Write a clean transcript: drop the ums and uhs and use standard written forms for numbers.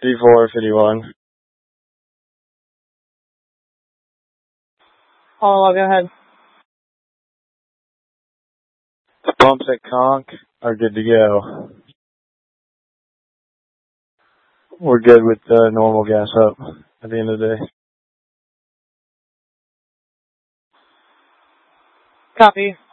54, 51. Oh, go ahead. The pumps at Conch are good to go. We're good with normal gas up at the end of the day. Copy.